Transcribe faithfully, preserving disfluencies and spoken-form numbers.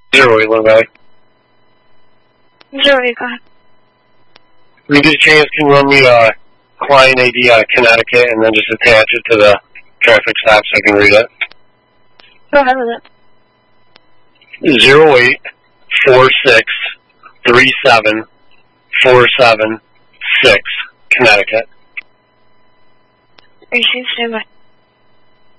Zero eight, one guy. Zero eight, go ahead. When you get a chance, can you run me uh, client A D out of Connecticut and then just attach it to the traffic stop so I can read it? Go ahead with it. Zero eight four six three seven four seven six, Connecticut. Are you stand by?